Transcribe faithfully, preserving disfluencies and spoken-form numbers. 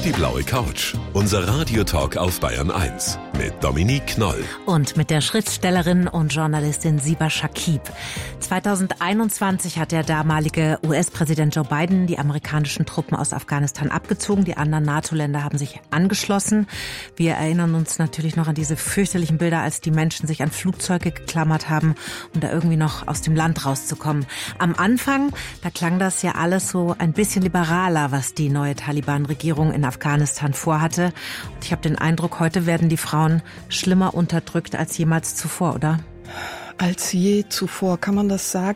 Die blaue Couch. Unser Radiotalk auf Bayern eins mit Dominique Knoll. Und mit der Schriftstellerin und Journalistin Siba Shakib. zweitausendeinundzwanzig hat der damalige U S-Präsident Joe Biden die amerikanischen Truppen aus Afghanistan abgezogen. Die anderen NATO-Länder haben sich angeschlossen. Wir erinnern uns natürlich noch an diese fürchterlichen Bilder, als die Menschen sich an Flugzeuge geklammert haben, um da irgendwie noch aus dem Land rauszukommen. Am Anfang, da klang das ja alles so ein bisschen liberaler, was die neue Taliban-Regierung in Afghanistan vorhatte. Und ich habe den Eindruck, heute werden die Frauen schlimmer unterdrückt als jemals zuvor, oder? Als je zuvor, kann man das sagen?